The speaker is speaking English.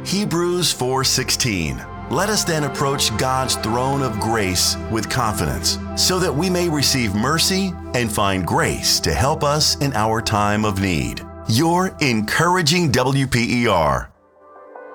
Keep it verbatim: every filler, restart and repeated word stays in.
Hebrews four sixteen. Let us then approach God's throne of grace with confidence, so that we may receive mercy and find grace to help us in our time of need. Your encouraging W P E R.